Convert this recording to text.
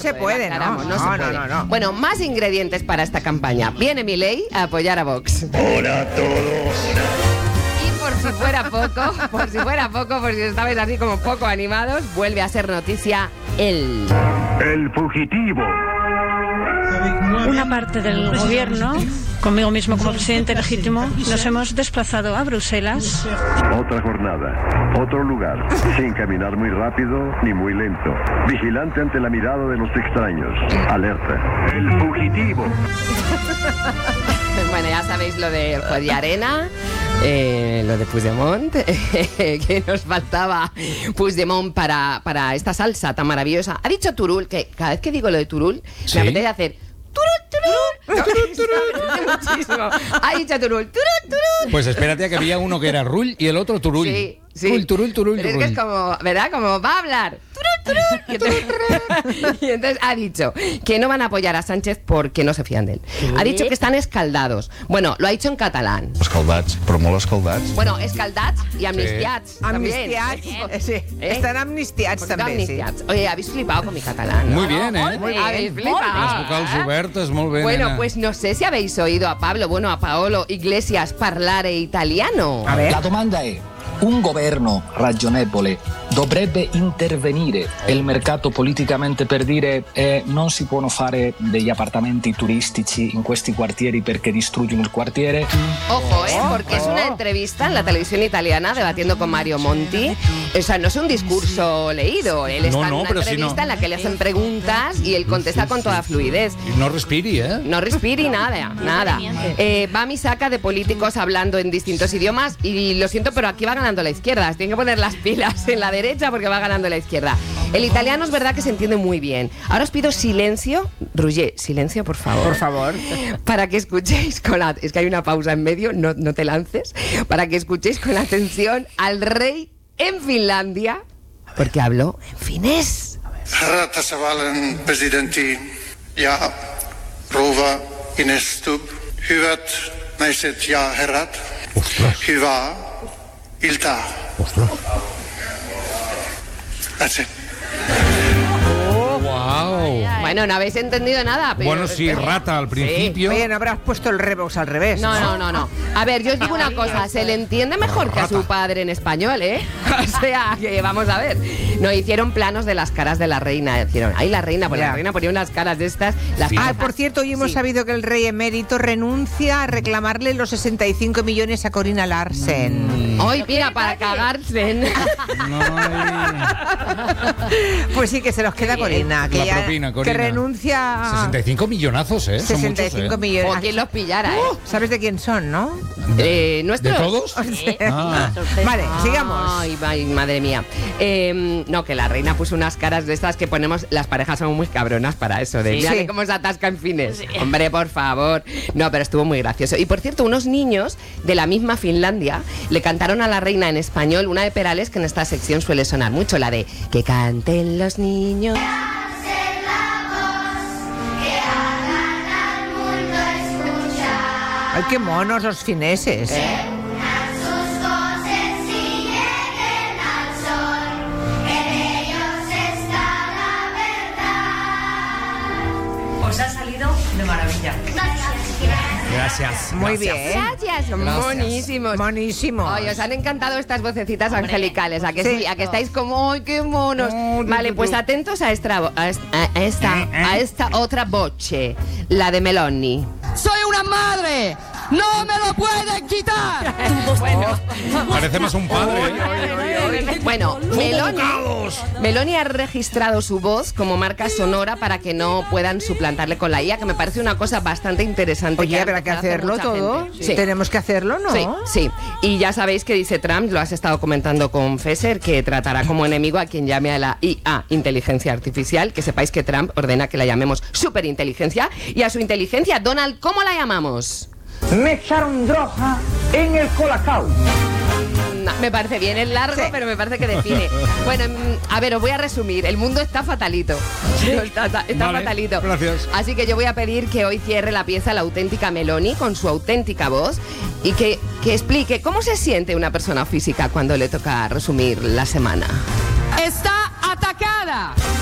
se puede, no. Bueno, más ingredientes para esta campaña. Viene Milei a apoyar a Vox. Hola a todos. Y por si fuera poco, por si estabais así como poco animados, vuelve a ser noticia él. El fugitivo. Una parte del gobierno, conmigo mismo como presidente legítimo, nos hemos desplazado a Bruselas. Otra jornada, otro lugar, sin caminar muy rápido ni muy lento. Vigilante ante la mirada de los extraños. Alerta. El fugitivo. Bueno, ya sabéis lo de Juez y Arena, lo de Puigdemont, que nos faltaba Puigdemont para esta salsa tan maravillosa. Ha dicho Turull, que cada vez que digo lo de Turull, ¿Sí? me apetece hacer muchísimo. Ha dicho Turull, Pues espérate a que había uno que era Rull y el otro Turull. Sí. Turull. Pero es que es como, ¿verdad? Como va a hablar. Y entonces ha dicho que no van a apoyar a Sánchez porque no se fían de él. Ha dicho que están escaldados. Bueno, lo ha dicho en catalán. Escaldats, però molt escaldats. Bueno, escaldats y amnistiats. Amnistiats, sí. Están amnistiats també, amnistiats. sí. Oye, habéis flipado con mi catalán, ¿no? Muy bien, ¿eh? Muy bien. Habéis flipado. Las vocals obertes, molt bé, Bueno, nena. pues no sé si habéis oído a Paolo Iglesias parlare italiano. A ver. La domanda è: un governo ragionevole dovrebbe intervenire il mercato politicamente per dire non si possono fare degli appartamenti turistici in questi quartieri perché distruggono il quartiere? Ojo, porque es una entrevista en la televisión italiana debatiendo con Mario Monti. O sea, no es un discurso leído. Él está en una entrevista en la que le hacen preguntas y él contesta con toda fluidez. Y no respiri, ¿eh? No respiri nada. Va mi saca de políticos hablando en distintos idiomas y lo siento, pero aquí va ganando la izquierda. Tienen que poner las pilas en la derecha porque va ganando la izquierda. El italiano es verdad que se entiende muy bien. Ahora os pido silencio. Roger, silencio, por favor. Por favor. Para que escuchéis es que hay una pausa en medio, no te lances. Para que escuchéis con atención al rey en Finlandia, porque habló en finés. Herra tasavallan presidentti ja rouva Ines Stubb, hyvät naiset ja herrat, hyvää iltaa. That's it. Wow. Bueno, no habéis entendido nada. Pero Bueno, sí, rata al principio. Oye, no habrás puesto el Revox al revés. No. A ver, yo os digo una cosa, se le entiende mejor que a su padre en español, ¿eh? O sea, que vamos a ver. No, hicieron planos de las caras de la reina. Hicieron, la reina, pues Ya. la reina ponía unas caras de estas. Por cierto, hoy hemos sabido que el rey emérito renuncia a reclamarle los 65 millones a Corina Larsen. Hoy, mira, para cagarse. Pues sí, que se los queda Corina. Que La ya- propina, que Corina. renuncia a 65 millonazos, ¿eh? Son muchos, 65 ¿eh? millones. O quien los pillara, ¿eh? ¿Sabes de quién son, no? ¿Nuestros? ¿De todos? Ah. Vale, sigamos. Ay, madre mía. No, que la reina puso unas caras de estas que ponemos. Las parejas son muy cabronas para eso. De mírale cómo se atasca en fines. Hombre, por favor. No, pero estuvo muy gracioso. Y por cierto, unos niños de la misma Finlandia le cantaron a la reina en español una de Perales que en esta sección suele sonar mucho, la de que canten los niños. Ay, qué monos los fineses. Os ha salido de maravilla. Gracias. Muy bien. Gracias, son monísimos. Monísimos. Ay, os han encantado estas vocecitas angelicales. ¿A que sí? ¿A que estáis como, ay, qué monos? Oh, Vale, pues atentos a esta otra voce, la de Meloni. ¡Soy una madre! ¡No me lo pueden quitar! Parece más un padre. Bueno, Meloni ha registrado su voz como marca sonora para que no puedan suplantarle con la IA, que me parece una cosa bastante interesante. Oye, habrá que hacerlo todo. Sí. Tenemos que hacerlo, ¿no? Sí. Y ya sabéis que dice Trump, lo has estado comentando con Fesser, que tratará como enemigo a quien llame a la IA, inteligencia artificial. Que sepáis que Trump ordena que la llamemos superinteligencia. Y a su inteligencia, Donald, ¿cómo la llamamos? Me echaron droga en el colacao. No, me parece bien, es largo, pero me parece que define. Bueno, a ver, os voy a resumir. El mundo está fatalito. Está Vale, fatalito. gracias. Así que yo voy a pedir que hoy cierre la pieza la auténtica Meloni con su auténtica voz y que explique cómo se siente una persona física cuando le toca resumir la semana. Está atacada.